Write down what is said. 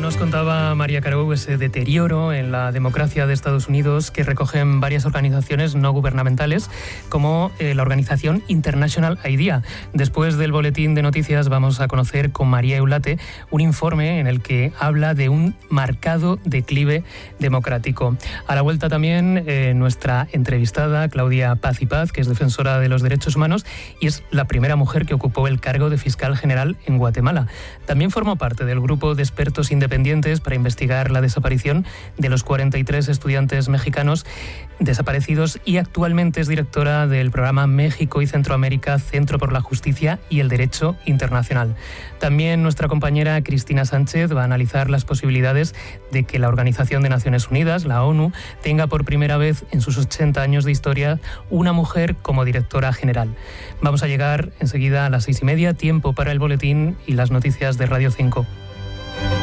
Nos contaba María Carou ese deterioro en la democracia de Estados Unidos que recogen varias organizaciones no gubernamentales como la organización International IDEA. Después del boletín de noticias vamos a conocer con María Eulate un informe en el que habla de un marcado declive democrático. A la vuelta también nuestra entrevistada Claudia Paz y Paz, que es defensora de los derechos humanos y es la primera mujer que ocupó el cargo de fiscal general en Guatemala. También formó parte del grupo de expertos independientes para investigar la desaparición de los 43 estudiantes mexicanos desaparecidos y actualmente es directora del programa México y Centroamérica, Centro por la Justicia y el Derecho Internacional. También nuestra compañera Cristina Sánchez va a analizar las posibilidades de que la Organización de Naciones Unidas, la ONU, tenga por primera vez en sus 80 años de historia una mujer como directora general. Vamos a llegar enseguida a las 6:30, tiempo para el boletín y las noticias de Radio 5.